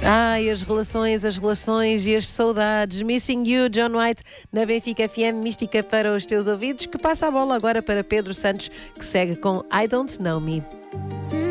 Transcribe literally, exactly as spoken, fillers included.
Ai, as relações, as relações e as saudades. Missing You, John White, na Benfica F M, mística para os teus ouvidos, que passa a bola agora para Pedro Santos, que segue com I Don't Know Me.